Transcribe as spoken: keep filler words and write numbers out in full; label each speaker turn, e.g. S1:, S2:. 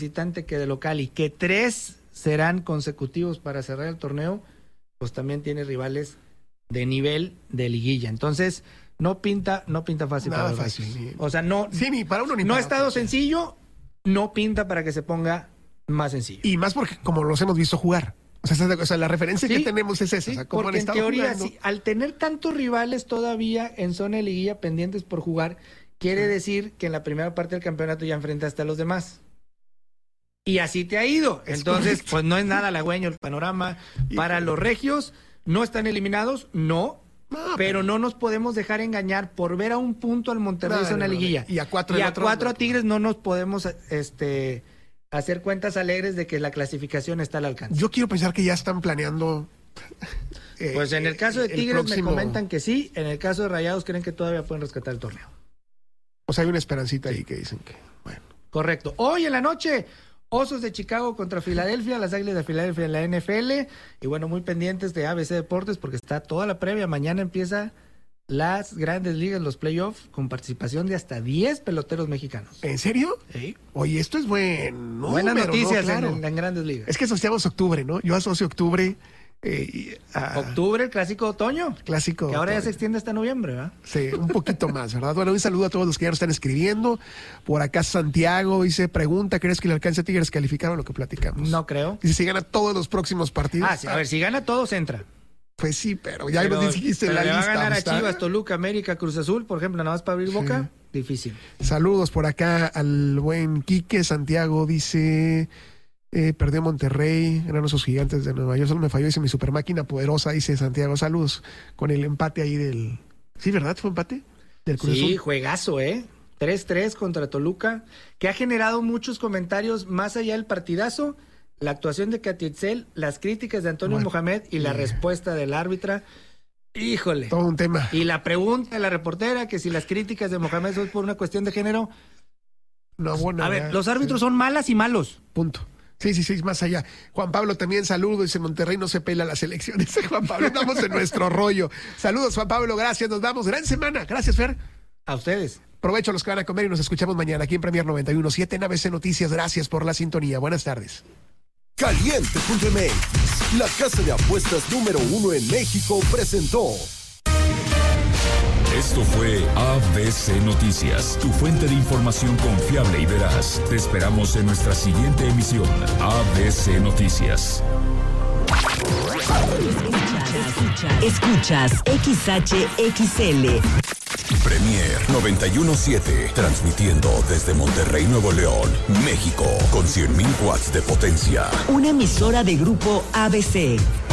S1: visitante que de local y que tres serán consecutivos para cerrar el torneo, pues también tiene rivales de nivel de liguilla. Entonces, no pinta, no pinta fácil.
S2: Nada
S1: para
S2: fácil. Ni,
S1: o sea, no,
S2: sí, ni para uno ni
S1: no
S2: para
S1: ha estado
S2: otro,
S1: sencillo, no pinta para que se ponga más sencillo.
S2: Y más porque como los hemos visto jugar. O sea, o sea la referencia
S1: sí,
S2: que tenemos es esa.
S1: Sí,
S2: o sea, como
S1: porque
S2: han
S1: en teoría,
S2: jugando,
S1: sí, al tener tantos rivales todavía en zona de liguilla pendientes por jugar, quiere sí. decir que en la primera parte del campeonato ya enfrentaste a los demás. Y así te ha ido. Es Entonces, correcto. Pues no es nada halagüeño el panorama para los regios. No están eliminados, no. No, pero, pero no nos podemos dejar engañar por ver a un punto al Monterrey en zona de liguilla.
S2: Y a cuatro,
S1: y a,
S2: otro,
S1: cuatro a Tigres
S2: no.
S1: no nos podemos este, hacer cuentas alegres de que la clasificación está al alcance.
S2: Yo quiero pensar que ya están planeando.
S1: Eh, pues en el caso de Tigres próximo... me comentan que sí, en el caso de Rayados creen que todavía pueden rescatar el torneo.
S2: O sea, hay una esperancita sí. ahí que dicen que, bueno.
S1: Correcto. Hoy en la noche, Osos de Chicago contra Filadelfia, las Águilas de Filadelfia en la N F L. Y bueno, muy pendientes de A B C Deportes porque está toda la previa. Mañana empieza las grandes ligas, los playoffs, con participación de hasta diez peloteros mexicanos.
S2: ¿En serio?
S1: Sí.
S2: Oye, esto es buen
S1: Buenas
S2: número,
S1: noticias
S2: ¿no? Claro.
S1: en, en grandes ligas.
S2: Es que asociamos octubre, ¿no? Yo asocio octubre. Eh, a...
S1: Octubre, el clásico de otoño.
S2: Clásico.
S1: Que ahora
S2: otoño.
S1: ya se extiende hasta noviembre, ¿verdad?
S2: Sí, un poquito más, ¿verdad? Bueno, un saludo a todos los que ya nos están escribiendo. Por acá Santiago dice, pregunta, ¿crees que le alcance a Tigres calificar o lo que platicamos?
S1: No creo.
S2: Dice, si gana todos los próximos partidos.
S1: Ah, sí, a ver, si gana todos entra.
S2: Pues sí, pero ya
S1: pero,
S2: nos dijiste
S1: pero
S2: la
S1: le
S2: lista.
S1: va a ganar
S2: ¿está?
S1: a Chivas, Toluca, América, Cruz Azul, por ejemplo, nada más para abrir sí. boca, difícil.
S2: Saludos por acá al buen Quique. Santiago dice... Eh, perdió Monterrey, eran esos gigantes de Nueva York, solo me falló, dice mi super máquina poderosa, dice Santiago, saludos, con el empate ahí del... ¿Sí, verdad? ¿Fue empate? Del Cruz
S1: sí,
S2: Azul.
S1: Juegazo, ¿eh? tres tres contra Toluca, que ha generado muchos comentarios más allá del partidazo, la actuación de Catitzel, las críticas de Antonio bueno, Mohamed y la eh. respuesta del árbitra. Híjole.
S2: Todo un tema.
S1: Y la pregunta de la reportera, que si las críticas de Mohamed son por una cuestión de género.
S2: No, bueno.
S1: A ver,
S2: ya,
S1: los árbitros
S2: sí.
S1: son malas y malos.
S2: Punto. Sí, sí, sí, más allá. Juan Pablo también saludo, dice Monterrey no se pela las elecciones. Juan Pablo, estamos en nuestro rollo. Saludos, Juan Pablo, gracias, nos vamos. Gran semana, gracias, Fer.
S1: A ustedes.
S2: Provecho a los que van a comer y nos escuchamos mañana aquí en Premier noventa y uno punto siete en A B C Noticias. Gracias por la sintonía. Buenas tardes.
S3: Caliente punto M X, la casa de apuestas número uno en México, presentó. Esto fue A B C Noticias, tu fuente de información confiable y veraz. Te esperamos en nuestra siguiente emisión. A B C Noticias.
S4: Escuchas, escuchas X H X L.
S3: Premier noventa y uno punto siete, transmitiendo desde Monterrey, Nuevo León, México, con cien mil watts de potencia.
S4: Una emisora de grupo A B C.